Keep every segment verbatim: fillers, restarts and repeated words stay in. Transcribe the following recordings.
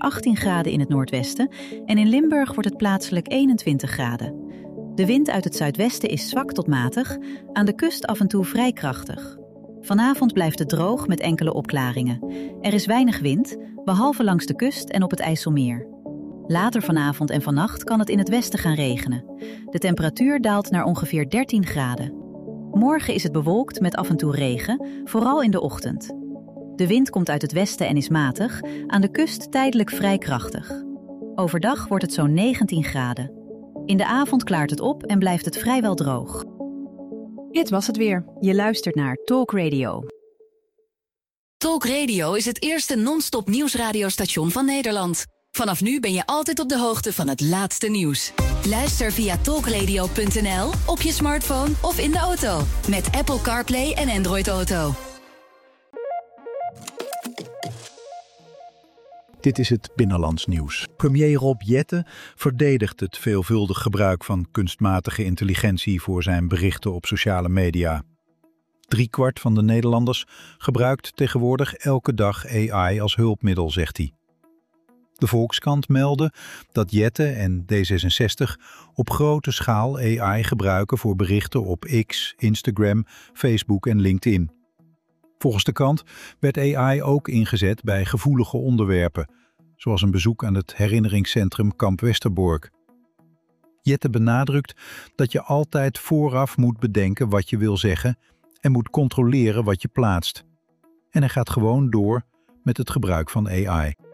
achttien graden in het noordwesten en in Limburg wordt het plaatselijk eenentwintig graden. De wind uit het zuidwesten is zwak tot matig, aan de kust af en toe vrij krachtig. Vanavond blijft het droog met enkele opklaringen. Er is weinig wind, behalve langs de kust en op het IJsselmeer. Later vanavond en vannacht kan het in het westen gaan regenen. De temperatuur daalt naar ongeveer dertien graden. Morgen is het bewolkt met af en toe regen, vooral in de ochtend. De wind komt uit het westen en is matig, aan de kust tijdelijk vrij krachtig. Overdag wordt het zo'n negentien graden. In de avond klaart het op en blijft het vrijwel droog. Dit was het weer. Je luistert naar Talk Radio. Talk Radio is het eerste non-stop nieuwsradiostation van Nederland. Vanaf nu ben je altijd op de hoogte van het laatste nieuws. Luister via talkradio punt n l, op je smartphone of in de auto. Met Apple CarPlay en Android Auto. Dit is het Binnenlands nieuws. Premier Rob Jetten verdedigt het veelvuldig gebruik van kunstmatige intelligentie voor zijn berichten op sociale media. Driekwart van de Nederlanders gebruikt tegenwoordig elke dag A I als hulpmiddel, zegt hij. De Volkskrant meldde dat Jetten en D zesenzestig op grote schaal A I gebruiken voor berichten op X, Instagram, Facebook en LinkedIn. Volgens de krant werd A I ook ingezet bij gevoelige onderwerpen, zoals een bezoek aan het herinneringscentrum Kamp Westerbork. Jetten benadrukt dat je altijd vooraf moet bedenken wat je wil zeggen en moet controleren wat je plaatst. En hij gaat gewoon door met het gebruik van A I.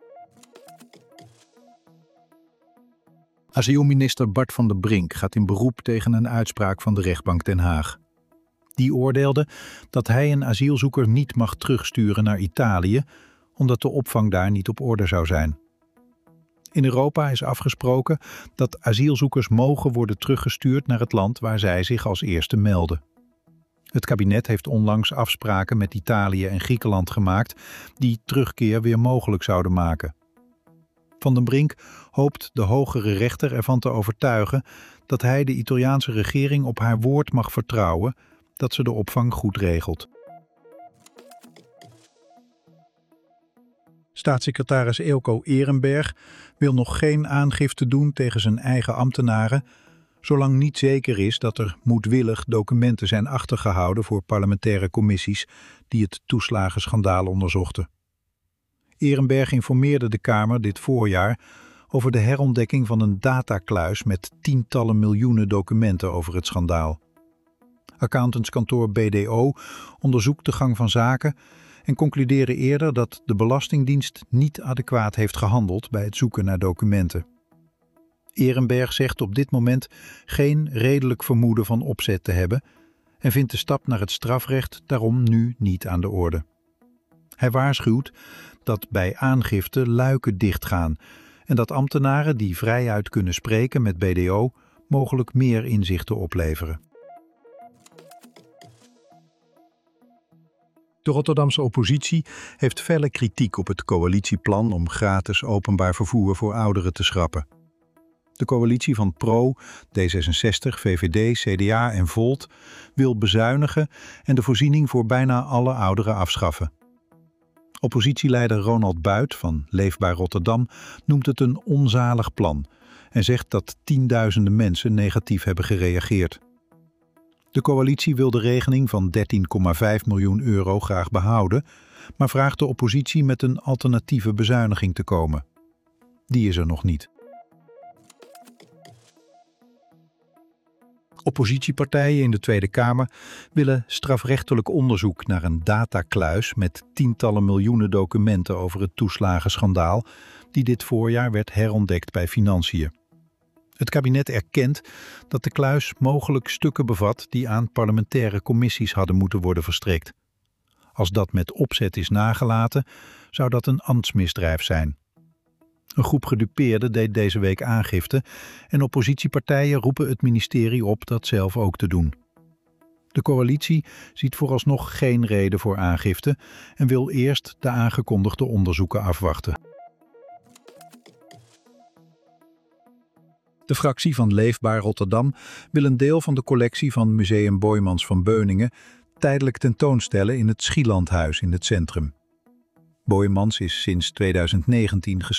Asielminister Bart van der Brink gaat in beroep tegen een uitspraak van de rechtbank Den Haag. Die oordeelde dat hij een asielzoeker niet mag terugsturen naar Italië, omdat de opvang daar niet op orde zou zijn. In Europa is afgesproken dat asielzoekers mogen worden teruggestuurd naar het land waar zij zich als eerste melden. Het kabinet heeft onlangs afspraken met Italië en Griekenland gemaakt die terugkeer weer mogelijk zouden maken. Van den Brink hoopt de hogere rechter ervan te overtuigen dat hij de Italiaanse regering op haar woord mag vertrouwen dat ze de opvang goed regelt. Staatssecretaris Eelco Ehrenberg wil nog geen aangifte doen tegen zijn eigen ambtenaren, zolang niet zeker is dat er moedwillig documenten zijn achtergehouden voor parlementaire commissies die het toeslagenschandaal onderzochten. Ehrenberg informeerde de Kamer dit voorjaar over de herontdekking van een datakluis met tientallen miljoenen documenten over het schandaal. Accountantskantoor B D O onderzoekt de gang van zaken en concludeerde eerder dat de Belastingdienst niet adequaat heeft gehandeld bij het zoeken naar documenten. Ehrenberg zegt op dit moment geen redelijk vermoeden van opzet te hebben en vindt de stap naar het strafrecht daarom nu niet aan de orde. Hij waarschuwt dat bij aangifte luiken dichtgaan en dat ambtenaren die vrijuit kunnen spreken met B D O mogelijk meer inzichten opleveren. De Rotterdamse oppositie heeft felle kritiek op het coalitieplan om gratis openbaar vervoer voor ouderen te schrappen. De coalitie van Pro, D zesenzestig, V V D, C D A en Volt wil bezuinigen en de voorziening voor bijna alle ouderen afschaffen. Oppositieleider Ronald Buit van Leefbaar Rotterdam noemt het een onzalig plan en zegt dat tienduizenden mensen negatief hebben gereageerd. De coalitie wil de regeling van dertien komma vijf miljoen euro graag behouden, maar vraagt de oppositie met een alternatieve bezuiniging te komen. Die is er nog niet. Oppositiepartijen in de Tweede Kamer willen strafrechtelijk onderzoek naar een datakluis met tientallen miljoenen documenten over het toeslagenschandaal die dit voorjaar werd herontdekt bij Financiën. Het kabinet erkent dat de kluis mogelijk stukken bevat die aan parlementaire commissies hadden moeten worden verstrekt. Als dat met opzet is nagelaten, zou dat een ambtsmisdrijf zijn. Een groep gedupeerden deed deze week aangifte en oppositiepartijen roepen het ministerie op dat zelf ook te doen. De coalitie ziet vooralsnog geen reden voor aangifte en wil eerst de aangekondigde onderzoeken afwachten. De fractie van Leefbaar Rotterdam wil een deel van de collectie van Museum Boijmans van Beuningen tijdelijk tentoonstellen in het Schielandhuis in het centrum. Boijmans is sinds tweeduizend negentien